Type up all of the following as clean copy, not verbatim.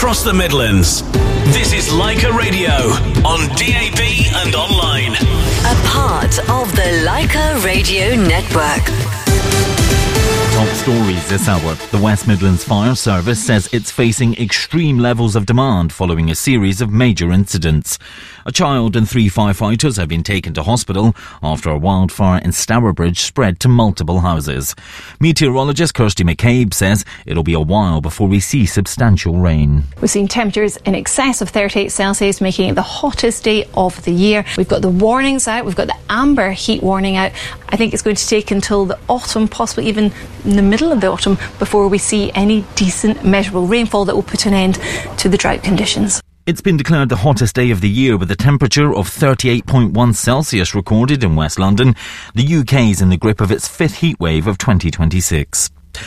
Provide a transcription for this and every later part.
across the Midlands. This is Leica Radio on DAB and online. A part of the Leica Radio Network. Top stories this hour. The West Midlands Fire Service says it's facing extreme levels of demand following a series of major incidents. A child and 3 firefighters have been taken to hospital after a wildfire in Stourbridge spread to multiple houses. Meteorologist Kirsty McCabe says it'll be a while before we see substantial rain. We've seen temperatures in excess of 38 Celsius, making it the hottest day of the year. We've got the warnings out, we've got the amber heat warning out. I think it's going to take until the autumn, possibly even in the middle of the autumn, before we see any decent measurable rainfall that will put an end to the drought conditions. It's been declared the hottest day of the year with a temperature of 38.1 Celsius recorded in West London. The UK is in the grip of its fifth heatwave of 2026.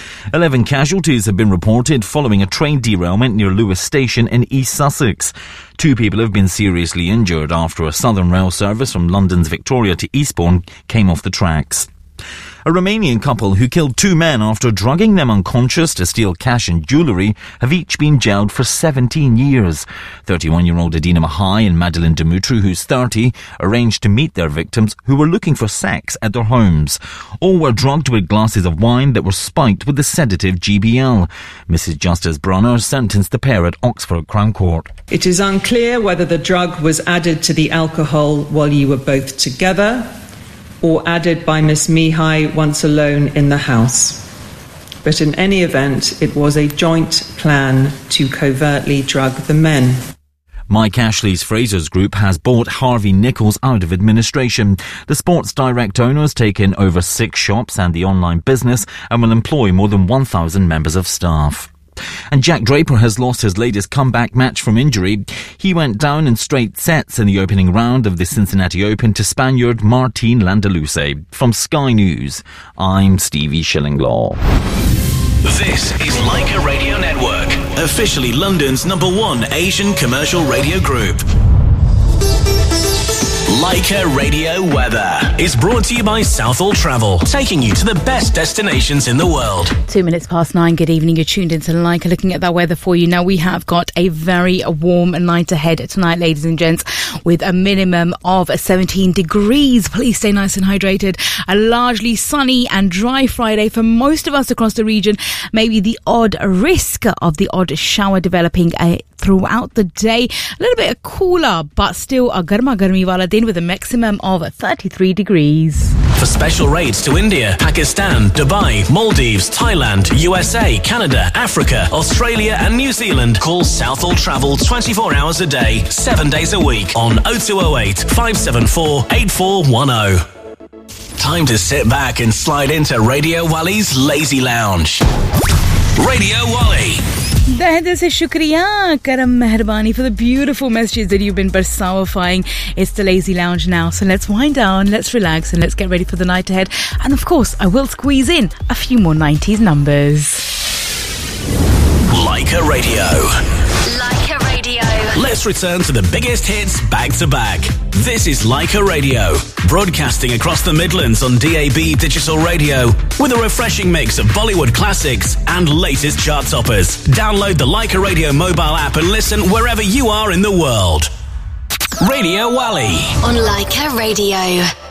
11 casualties have been reported following a train derailment near Lewes Station in East Sussex. 2 people have been seriously injured after a Southern Rail service from London's Victoria to Eastbourne came off the tracks. A Romanian couple who killed 2 men after drugging them unconscious to steal cash and jewellery have each been jailed for 17 years. 31-year-old Adina Mihai and Madeleine Dumitru, who's 30, arranged to meet their victims who were looking for sex at their homes. All were drugged with glasses of wine that were spiked with the sedative GBL. Mrs Justice Brunner sentenced the pair at Oxford Crown Court. It is unclear whether the drug was added to the alcohol while you were both together, or added by Miss Mihai once alone in the house. But in any event, it was a joint plan to covertly drug the men. Mike Ashley's Fraser's Group has bought Harvey Nichols out of administration. The Sports Direct owner has taken over 6 shops and the online business and will employ more than 1,000 members of staff. And Jack Draper has lost his latest comeback match from injury. He went down in straight sets in the opening round of the Cincinnati Open to Spaniard Martin Landaluce. From Sky News, I'm Stevie Shillinglaw. This is Leica Radio Network, officially London's #1 Asian commercial radio group. Leica Radio Weather is brought to you by Southall Travel, taking you to the best destinations in the world. 2 minutes past 9. Good evening. You're tuned into Leica, looking at that weather for you. Now, we have got a very warm night ahead tonight, ladies and gents, with a minimum of 17 degrees. Please stay nice and hydrated. A largely sunny and dry Friday for most of us across the region. Maybe the odd risk of the odd shower developing throughout the day. A little bit cooler, but still a garma garmi wala din with a maximum of 33 degrees. For special rates to India, Pakistan, Dubai, Maldives, Thailand, USA, Canada, Africa, Australia and New Zealand, call Southall Travel 24 hours a day, 7 days a week on 0208 574 8410. Time to sit back and slide into Radio Wally's Lazy Lounge. Radio Wally. Dehde se shukriya, karam meherbani for the beautiful messages that you've been barsawifying. It's the Lazy Lounge now, so let's wind down, let's relax and let's get ready for the night ahead. And of course, I will squeeze in a few more 90s numbers. Leica Radio. Leica Radio. Let's return to the biggest hits back to back. This is Leica Radio, broadcasting across the Midlands on DAB digital radio with a refreshing mix of Bollywood classics and latest chart toppers. Download the Leica Radio mobile app and listen wherever you are in the world. Radio Wally On Leica Radio.